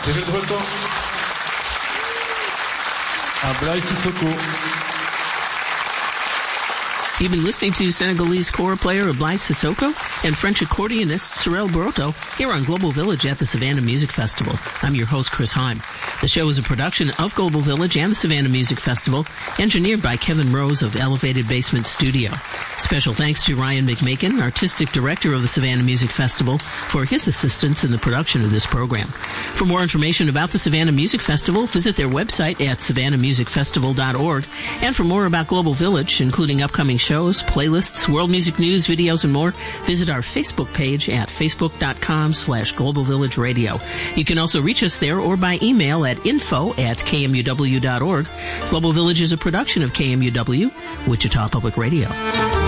Seferdoto Ablaye Sissoko. You've been listening to Senegalese kora player Ablaye Sissoko and French accordionist Sorel Boroto here on Global Village at the Savannah Music Festival. I'm your host, Chris Heim. The show is a production of Global Village and the Savannah Music Festival, engineered by Kevin Rose of Elevated Basement Studio. Special thanks to Ryan McMakin, Artistic Director of the Savannah Music Festival, for his assistance in the production of this program. For more information about the Savannah Music Festival, visit their website at savannahmusicfestival.org. And for more about Global Village, including upcoming shows, playlists, world music news, videos, and more, visit our Facebook page at facebook.com/Global Village Radio. You can also reach us there or by email at info@kmuw.org. Global Village is a production of KMUW, Wichita Public Radio.